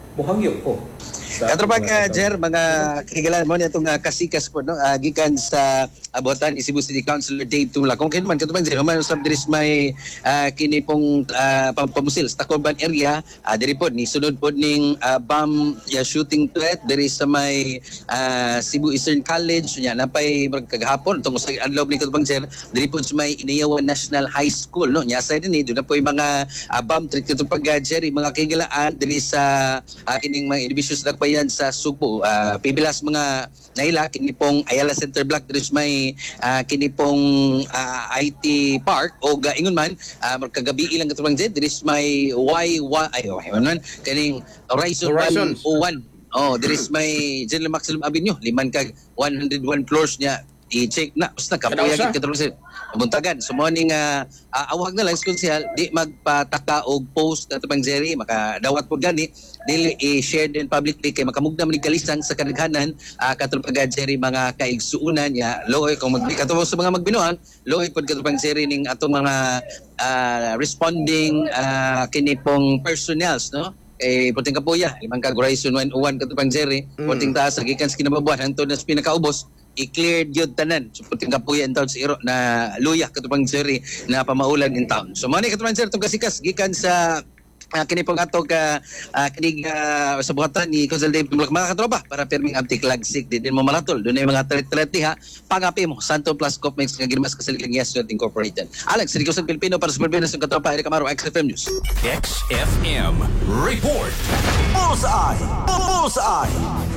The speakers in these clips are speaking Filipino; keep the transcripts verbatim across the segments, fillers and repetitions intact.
muhangyo ko. Katropa ka, Jer, mga kigalan mo niya itong uh, kasikas po, no? Uh, gikan sa abutan, Cebu City Councilor Dave Tumla. Kung kailan man, katropa, Jer, human usap diris may uh, kini pong uh, pamusil sa Tacloban area, uh, diri po, ni sunod po ning uh, bomb yeah, shooting threat, diri sa may uh, Cebu Eastern College, niya, napay kagahapon, itong sa adlaw ni katropa, Jer, diri po sa may Inayawan National High School, no? Niya sa din, eh, doon na po yung mga uh, bomb threat, katropa, Jer, mga kigalaan, diri sa uh, kining mga individuals na yan sa Subo. Uh, pibilas mga naila, kini pong Ayala Center Block, there's may uh, kini pong uh, I T Park o gaingon man, uh, kagabi ilang katubang dyan, there's may Y, Y, ay, man, kining Horizon one oh one. Oh, there's may General Maximum Avenue, liman kag one hundred one floors niya. I-check na, basta kapuyagin katulong sa buntagan. So, morning, uh, uh, awag na lang, konsyal, di magpataka o post na itong Jerry, makadawat po gani, dili i-share din publicly kay makamugna man kalisan sa kadaghanan, uh, katulong pag Jerry, mga kaigsuunan niya, loy, kung mag katulong sa mga magbinuhan, loy po katulong Jerry ning atong mga uh, responding uh, kinipong personnels, no? Eh, puting kapuya, limang kag Horizon one oh one katupang Jerry, mm. puting taas, nagikan sa kinababuan, hantod na sa pinakaubos, i-cleared yun tanan. So, puting kapuya in town sa iro na luya katupang Jerry na pamaulan in town. So, mani katupang Jerry, itong kasikas, gikan sa uh, kinipong ato ka uh, kinig uh, sa buhatan ni Council Dave Tumla, mga katropa, para pirming abtik lagsik, di din mo malatol. Doon ay mga tret-treti ha, pangapi mo, Santo Plus Copmex, nga ginimas kasaligang Yes Not Incorporated. Alex, Rico sa Pilipino para sa Pilipinas ng katropa, Eric Amaro, X F M News. X F M Report. Bullseye! Bullseye!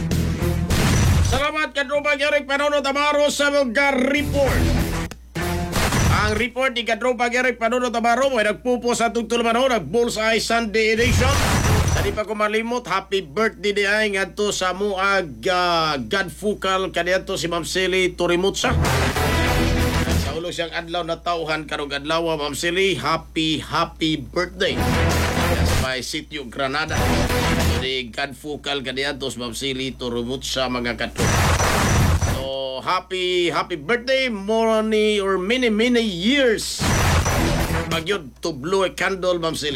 Salamat katropa Eric Panono Tamaro sa mga report. Ang report ni katropa Eric Panono Tamaro ay nagpupo sa tutulmanon ng Bullseye Sunday Edition. Tadi pa ko malimot, happy birthday di ay ngadto sa muag uh, Godfukal kaniadto si Ma'am Sili Turimutsa. Sa ulo siyang adlaw na tauhan karong adlaw, Ma'am Sili, happy happy birthday. Sa may sitio Granada. Di Godfukal kaniadto si Ma'am Sili Turimutsa mga katropa. So happy happy birthday, more ni or many many years. Magyod to blow a candle, Ma'am Sili.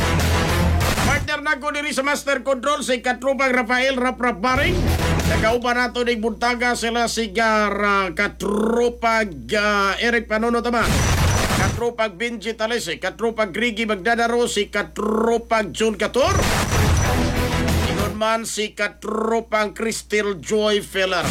Partner na ko diri sa Master Control si Katropang Rafael Raprap Baring. Nagauban nato ng buntaga sila si Gar Katropag uh, Eric Panono Tama. Katropag Benji Talese, Katropag Grigi Magdadaro, si Katropag John Cator. Ingon man si Katropang Crystal Joy Feller.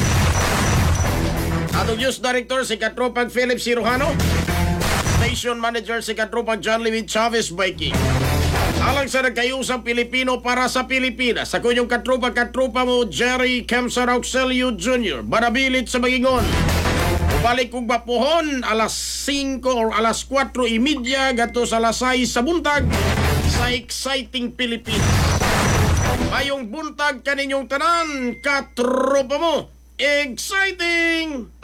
Atong news director si Katropag Philip Cirujano. Station manager si Katropag John Lewin Chavez Biking. Alang sa nagkayusang Pilipino para sa Pilipinas, sa kunyong katropa-katropa mo, Jerry Kemsa Rauxelio Junior Barabilit sa Magingon. Balik kong bapuhon, alas singko or alas kwatro y media, gato sa alas sais sa buntag, sa exciting Pilipinas. Mayong buntag kaninyong tanan, katropa mo, exciting!